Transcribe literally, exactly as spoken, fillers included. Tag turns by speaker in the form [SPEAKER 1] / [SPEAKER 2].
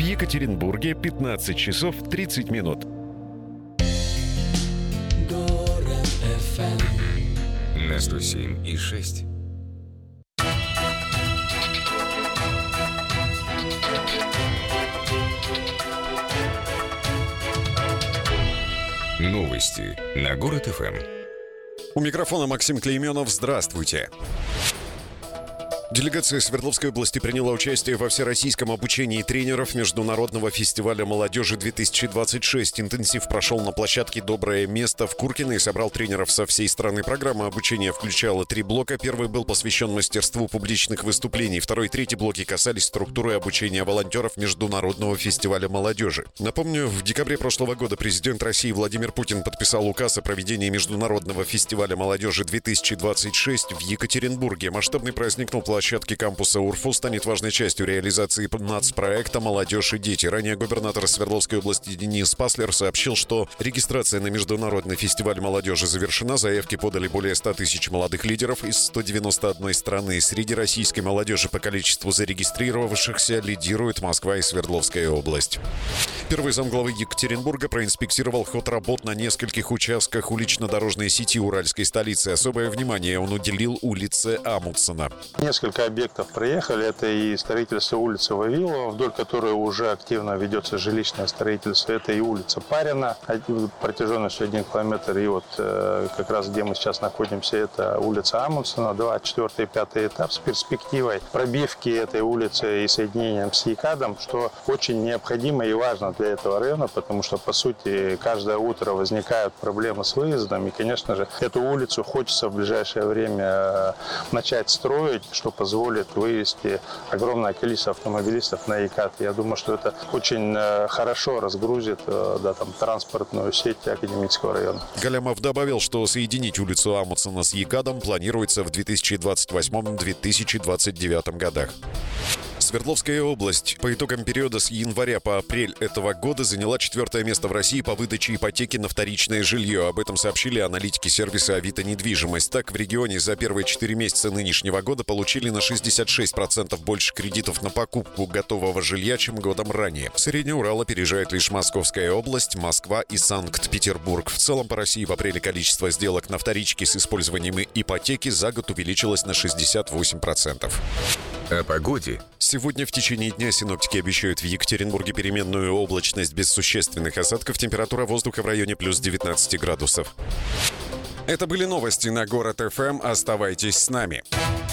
[SPEAKER 1] Екатеринбурге пятнадцать часов тридцать минут.
[SPEAKER 2] Город эф эм
[SPEAKER 3] на сто семь и шесть. Новости на Город эф эм.
[SPEAKER 4] У микрофона Максим Клейменов. Здравствуйте. Делегация Свердловской области приняла участие во всероссийском обучении тренеров Международного фестиваля молодежи две тысячи двадцать шесть. Интенсив прошел на площадке «Доброе место» в Куркино и собрал тренеров со всей страны. Программа обучения включала три блока. Первый был посвящен мастерству публичных выступлений. Второй и третий блоки касались структуры обучения волонтеров Международного фестиваля молодежи. Напомню, в декабре прошлого года президент России Владимир Путин подписал указ о проведении Международного фестиваля молодежи две тысячи двадцать шесть в Екатеринбурге. Масштабный праздник на площадке кампуса УРФУ станет важной частью реализации нацпроекта «Молодежь и дети». Ранее губернатор Свердловской области Денис Паслер сообщил, что регистрация на Международный фестиваль молодежи завершена. Заявки подали более ста тысяч молодых лидеров из ста девяноста одной страны. Среди российской молодежи по количеству зарегистрировавшихся лидирует Москва и Свердловская область. Первый замглавы Екатеринбурга проинспектировал ход работ на нескольких участках улично-дорожной сети уральской столицы. Особое внимание он уделил улице Амундсена.
[SPEAKER 5] Несколько объектов проехали. Это и строительство улицы Вавилова, вдоль которой уже активно ведется жилищное строительство. Это и улица Парина, протяженностью один километр. И вот как раз где мы сейчас находимся, это улица Амундсена, два, четвертый и пятый этап с перспективой пробивки этой улицы и соединением с ЕКАДом, что очень необходимо и важно для этого района, потому что, по сути, каждое утро возникают проблемы с выездом. И, конечно же, эту улицу хочется в ближайшее время начать строить, что позволит вывести огромное количество автомобилистов на ЕКАД. Я думаю, что это очень хорошо разгрузит да, там, транспортную сеть Академического района.
[SPEAKER 4] Галямов добавил, что соединить улицу Амундсена с ЕКАДом планируется в две тысячи двадцать восьмом — две тысячи двадцать девятом годах. Свердловская область по итогам периода с января по апрель этого года заняла четвертое место в России по выдаче ипотеки на вторичное жилье. Об этом сообщили аналитики сервиса «Авито Недвижимость». Так, в регионе за первые четыре месяца нынешнего года получили на шестьдесят шесть процентов больше кредитов на покупку готового жилья, чем годом ранее. Средний Урал опережает лишь Московская область, Москва и Санкт-Петербург. В целом по России в апреле количество сделок на вторичке с использованием ипотеки за год увеличилось на шестьдесят восемь процентов.
[SPEAKER 3] О погоде.
[SPEAKER 4] Сегодня в течение дня синоптики обещают в Екатеринбурге переменную облачность без существенных осадков. Температура воздуха в районе плюс девятнадцать градусов. Это были новости на Город эф эм. Оставайтесь с нами.